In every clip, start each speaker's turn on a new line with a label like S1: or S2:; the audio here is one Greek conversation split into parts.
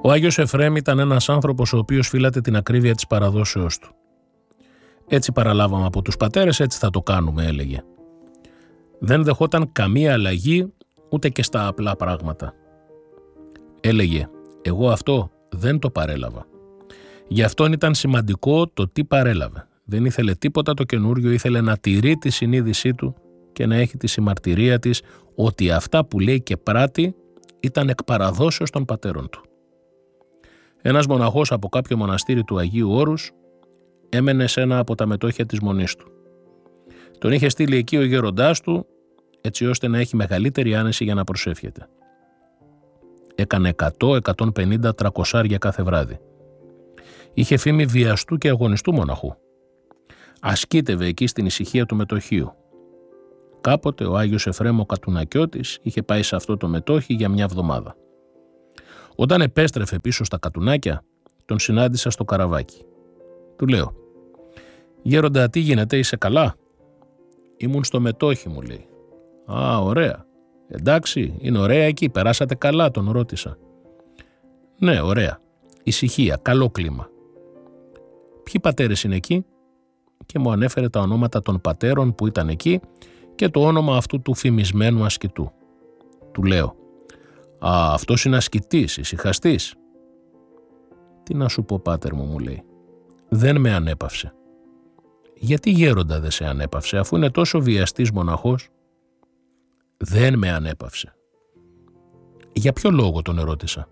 S1: Ο Άγιος Εφραίμ ήταν ένας άνθρωπος ο οποίος φύλατε την ακρίβεια της παραδόσεώς του. Έτσι παραλάβαμε από τους πατέρες, έτσι θα το κάνουμε, έλεγε. Δεν δεχόταν καμία αλλαγή ούτε και στα απλά πράγματα. Έλεγε, εγώ αυτό δεν το παρέλαβα. Γι' αυτόν ήταν σημαντικό το τι παρέλαβε. Δεν ήθελε τίποτα το καινούριο, ήθελε να τηρεί τη συνείδησή του και να έχει τη συμμαρτυρία της ότι αυτά που λέει και πράττει ήταν εκ παραδόσεως των πατέρων του. Ένας μοναχός από κάποιο μοναστήρι του Αγίου Όρους έμενε σε ένα από τα μετόχια της μονής του. Τον είχε στείλει εκεί ο γέροντάς του έτσι ώστε να έχει μεγαλύτερη άνεση για να προσεύχεται. Έκανε 100, 150, 300 κάθε βράδυ. Είχε φήμη βιαστού και αγωνιστού μοναχού. Ασκήτευε εκεί στην ησυχία του μετοχείου. Κάποτε ο Άγιος Εφραίμ ο Κατουνακιώτης είχε πάει σε αυτό το μετόχι για μια εβδομάδα. Όταν επέστρεφε πίσω στα Κατουνάκια, τον συνάντησα στο καραβάκι. Του λέω, «Γέροντα, τι γίνεται, είσαι καλά?» «Ήμουν στο μετόχι», μου λέει. «Α, ωραία. Εντάξει, είναι ωραία εκεί, περάσατε καλά?» τον ρώτησα. «Ναι, ωραία. Ησυχία, καλό κλίμα». «Ποιοι πατέρες είναι εκεί?» Και μου ανέφερε τα ονόματα των πατέρων που ήταν εκεί και το όνομα αυτού του φημισμένου ασκητού. Του λέω, «Α, αυτός είναι ασκητής, ησυχαστής». «Τι να σου πω, πάτερ μου», μου λέει. «Δεν με ανέπαυσε». «Γιατί, γέροντα, δεν σε ανέπαυσε, αφού είναι τόσο βιαστής μοναχός?» «Δεν με ανέπαυσε». «Για ποιο λόγο?» τον ερώτησα.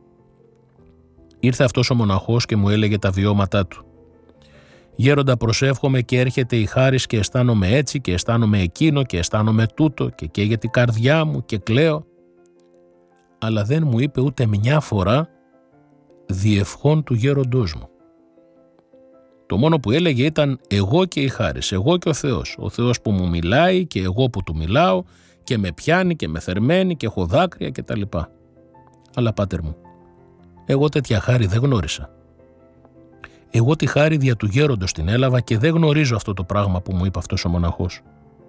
S1: Ήρθε αυτός ο μοναχός και μου έλεγε τα βιώματά του. «Γέροντα, προσεύχομαι και έρχεται η χάρις και αισθάνομαι έτσι και αισθάνομαι εκείνο και αισθάνομαι τούτο και καίγεται η καρδιά μου και κλαίω». Αλλά δεν μου είπε ούτε μια φορά διευχών του γέροντός μου. Το μόνο που έλεγε ήταν εγώ και η χάρις, εγώ και ο Θεός που μου μιλάει και εγώ που του μιλάω και με πιάνει και με θερμαίνει και έχω δάκρυα και τα λοιπά. Αλλά πάτερ μου, εγώ τέτοια χάρη δεν γνώρισα. Εγώ τη χάρη δια του γέροντος την έλαβα και δεν γνωρίζω αυτό το πράγμα που μου είπε αυτός ο μοναχός.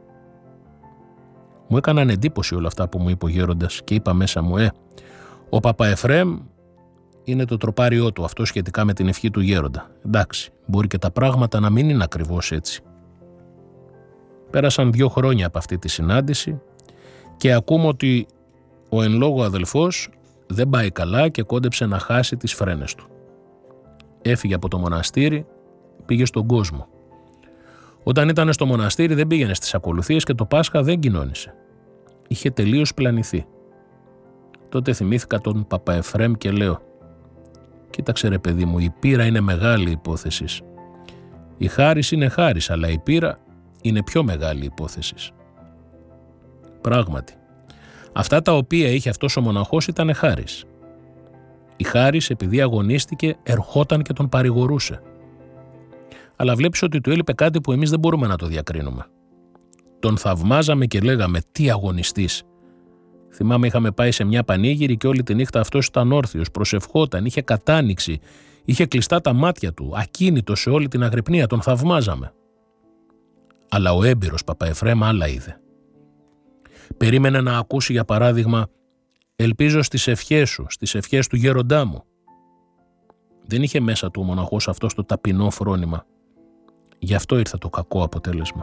S1: Μου έκαναν εντύπωση όλα αυτά που μου είπε ο γέροντας και είπα μέσα μου, ο Παπα Εφραίμ είναι το τροπάριό του αυτό σχετικά με την ευχή του γέροντα. Εντάξει, μπορεί και τα πράγματα να μην είναι ακριβώς έτσι. Πέρασαν 2 χρόνια από αυτή τη συνάντηση και ακούμε ότι ο εν λόγω αδελφός δεν πάει καλά και κόντεψε να χάσει τις φρένες του. Έφυγε από το μοναστήρι, πήγε στον κόσμο. Όταν ήταν στο μοναστήρι δεν πήγαινε στις ακολουθίες και το Πάσχα δεν κοινώνησε. Είχε τελείως πλανηθεί. Τότε θυμήθηκα τον Παπα Εφραίμ και λέω, «Κοίταξε ρε παιδί μου, η πείρα είναι μεγάλη υπόθεση. Η χάρις είναι χάρις, αλλά η πείρα είναι πιο μεγάλη υπόθεση». Πράγματι, αυτά τα οποία είχε αυτός ο μοναχός ήταν χάρις. Η χάρις, επειδή αγωνίστηκε, ερχόταν και τον παρηγορούσε. Αλλά βλέπεις ότι του έλειπε κάτι που εμείς δεν μπορούμε να το διακρίνουμε. Τον θαυμάζαμε και λέγαμε, «Τι αγωνιστής». Θυμάμαι είχαμε πάει σε μια πανήγυρη και όλη τη νύχτα αυτός ήταν όρθιος, προσευχόταν, είχε κατάνοιξη, είχε κλειστά τα μάτια του, ακίνητο σε όλη την αγρυπνία, τον θαυμάζαμε. Αλλά ο έμπειρος Παπα Εφραίμ άλλα είδε. Περίμενε να ακούσει για παράδειγμα, «Ελπίζω στις ευχές σου, στις ευχές του γέροντά μου». Δεν είχε μέσα του ο μοναχός αυτός το ταπεινό φρόνημα. Γι' αυτό ήρθε το κακό αποτέλεσμα.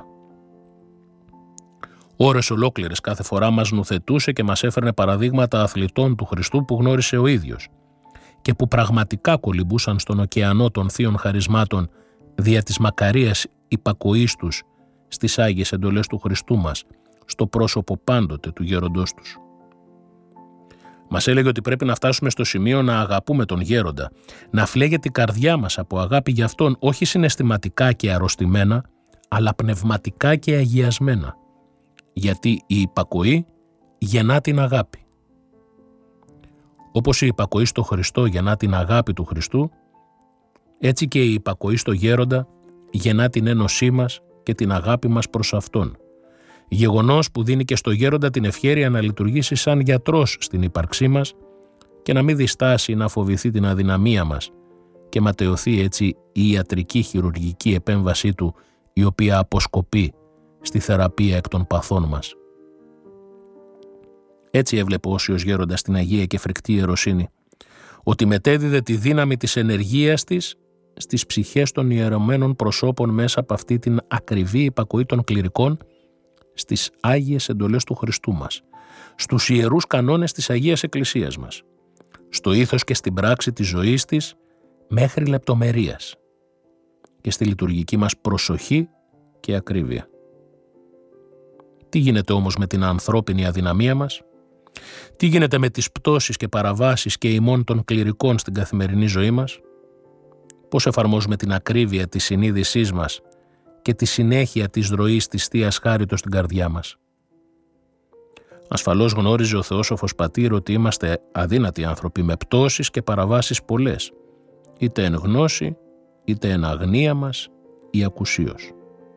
S1: Ώρες ολόκληρες κάθε φορά μας νουθετούσε και μας έφερνε παραδείγματα αθλητών του Χριστού που γνώρισε ο ίδιος και που πραγματικά κολυμπούσαν στον ωκεανό των θείων χαρισμάτων δια της μακαρίας υπακοής τους στις Άγιες εντολές του Χριστού μας, στο πρόσωπο πάντοτε του γέροντός τους. Μας έλεγε ότι πρέπει να φτάσουμε στο σημείο να αγαπούμε τον γέροντα, να φλέγεται η καρδιά μας από αγάπη για αυτόν, όχι συναισθηματικά και αρρωστημένα, αλλά πνευματικά και αγιασμένα, γιατί η υπακοή γεννά την αγάπη. Όπως η υπακοή στο Χριστό γεννά την αγάπη του Χριστού, έτσι και η υπακοή στο γέροντα γεννά την ένωσή μας και την αγάπη μας προς Αυτόν. Γεγονός που δίνει και στο γέροντα την ευχέρεια να λειτουργήσει σαν γιατρός στην ύπαρξή μας και να μην διστάσει να φοβηθεί την αδυναμία μας και ματαιωθεί έτσι η ιατρική χειρουργική επέμβασή του, η οποία αποσκοπεί στη θεραπεία εκ των παθών μας. Έτσι έβλεπε όσιος γέροντας την Αγία και φρικτή ιεροσύνη, ότι μετέδιδε τη δύναμη της ενεργείας της στις ψυχές των ιερωμένων προσώπων μέσα από αυτή την ακριβή υπακοή των κληρικών στις Άγιες εντολές του Χριστού μας, στους ιερούς κανόνες της Αγίας Εκκλησίας μας, στο ήθος και στην πράξη της ζωής της μέχρι λεπτομερίας και στη λειτουργική μας προσοχή και ακρίβεια. Τι γίνεται όμως με την ανθρώπινη αδυναμία μας? Τι γίνεται με τις πτώσεις και παραβάσεις και ημών των κληρικών στην καθημερινή ζωή μας? Πώς εφαρμόζουμε την ακρίβεια της συνείδησής μας και τη συνέχεια της ροής της Θείας Χάριτος στην καρδιά μας? Ασφαλώς γνώριζε ο Θεόσοφος Πατήρ ότι είμαστε αδύνατοι άνθρωποι με πτώσεις και παραβάσεις πολλές, είτε εν γνώση, είτε εν αγνία μας ή ακουσίως.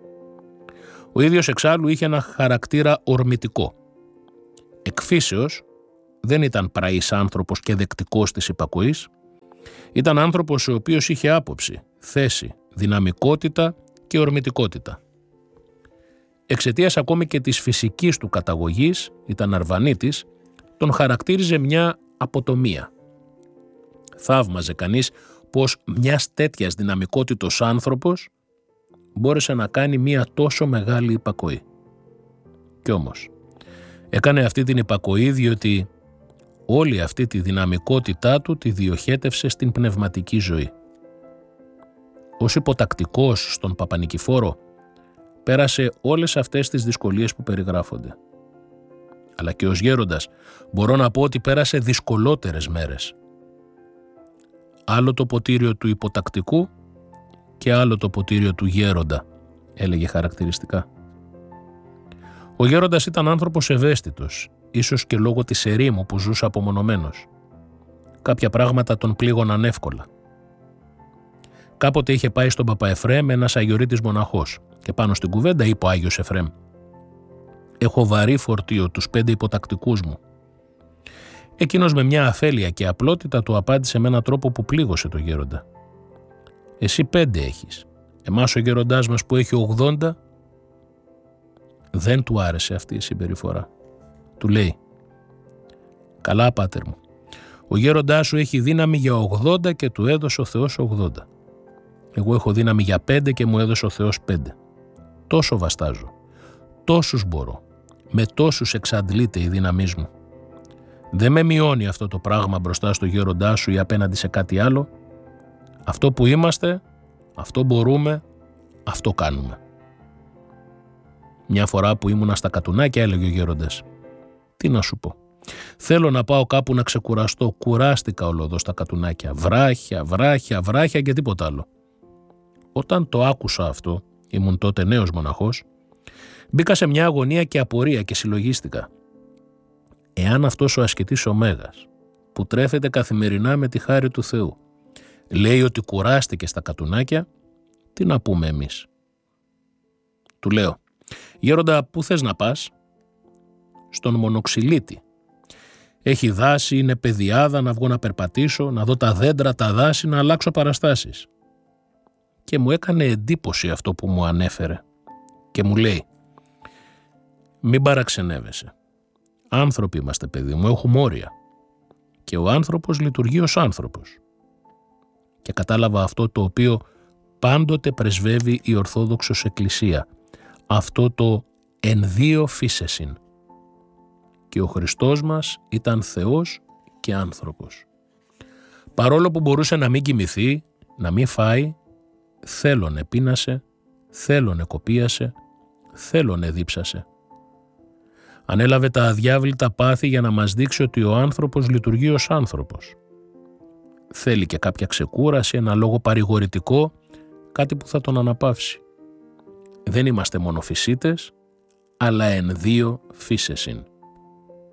S1: Ο ίδιος εξάλλου είχε ένα χαρακτήρα ορμητικό. Εκ φύσεως δεν ήταν πραής άνθρωπος και δεκτικός της υπακοής, ήταν άνθρωπος ο οποίος είχε άποψη, θέση, δυναμικότητα και ορμητικότητα. Εξαιτίας ακόμη και της φυσικής του καταγωγής, ήταν Αρβανίτης, τον χαρακτήριζε μια αποτομία. Θαύμαζε κανείς πως μιας τέτοιας δυναμικότητος άνθρωπος μπόρεσε να κάνει μια τόσο μεγάλη υπακοή. Κι όμως, έκανε αυτή την υπακοή διότι όλη αυτή τη δυναμικότητά του τη διοχέτευσε στην πνευματική ζωή. Ως υποτακτικός στον Παπανικηφόρο, πέρασε όλες αυτές τις δυσκολίες που περιγράφονται. Αλλά και ως γέροντας μπορώ να πω ότι πέρασε δυσκολότερες μέρες. Άλλο το ποτήριο του υποτακτικού και άλλο το ποτήριο του γέροντα, έλεγε χαρακτηριστικά. Ο γέροντας ήταν άνθρωπος ευαίσθητος, ίσως και λόγω της ερήμου που ζούσε απομονωμένος. Κάποια πράγματα τον πλήγωναν εύκολα. Κάποτε είχε πάει στον Παπαεφρέμ ένας αγιορείτης μοναχός και πάνω στην κουβέντα είπε ο Άγιος Εφρέμ: «Έχω βαρύ φορτίο τους 5 υποτακτικούς μου». Εκείνος με μια αφέλεια και απλότητα του απάντησε με έναν τρόπο που πλήγωσε το γέροντα: «Εσύ 5 έχεις, εμάς ο γέροντάς μας που έχει 80». Δεν του άρεσε αυτή η συμπεριφορά. Του λέει: «Καλά, πάτερ μου, ο γέροντάς σου έχει δύναμη για 80 και του έδωσε ο Θεός 80. Εγώ έχω δύναμη για 5 και μου έδωσε ο Θεός 5. Τόσο βαστάζω, τόσους μπορώ, με τόσους εξαντλείται η δύναμή μου. Δεν με μειώνει αυτό το πράγμα μπροστά στο γέροντά σου ή απέναντι σε κάτι άλλο. Αυτό που είμαστε, αυτό μπορούμε, αυτό κάνουμε». Μια φορά που ήμουνα στα Κατουνάκια, έλεγε ο γέροντας: «Τι να σου πω, θέλω να πάω κάπου να ξεκουραστώ, κουράστηκα όλο εδώ στα Κατουνάκια, βράχια, βράχια, βράχια και τίποτα άλλο». Όταν το άκουσα αυτό, ήμουν τότε νέος μοναχός, μπήκα σε μια αγωνία και απορία και συλλογίστηκα. Εάν αυτός ο ασκητής ο Μέγας, που τρέφεται καθημερινά με τη χάρη του Θεού, λέει ότι κουράστηκε στα Κατουνάκια, τι να πούμε εμείς? Του λέω: «Γέροντα, πού θες να πας?» «Στον Μονοξυλίτη. Έχει δάση, είναι παιδιάδα, να βγω να περπατήσω, να δω τα δέντρα, τα δάση, να αλλάξω παραστάσεις». Και μου έκανε εντύπωση αυτό που μου ανέφερε και μου λέει: «Μην παραξενεύεσαι. Άνθρωποι είμαστε, παιδί μου, έχουμε όρια. Και ο άνθρωπος λειτουργεί ως άνθρωπος». Και κατάλαβα αυτό το οποίο πάντοτε πρεσβεύει η Ορθόδοξος Εκκλησία, αυτό το «εν δύο φύσεσιν». Και ο Χριστός μας ήταν Θεός και άνθρωπος. Παρόλο που μπορούσε να μην κοιμηθεί, να μην φάει, θέλωνε πείνασε, θέλωνε κοπίασε, θέλωνε δίψασε. Ανέλαβε τα αδιάβλητα πάθη για να μας δείξει ότι ο άνθρωπος λειτουργεί ως άνθρωπος. Θέλει και κάποια ξεκούραση, ένα λόγο παρηγορητικό, κάτι που θα τον αναπαύσει. Δεν είμαστε μόνο φυσίτες, αλλά εν δύο φύσεσιν.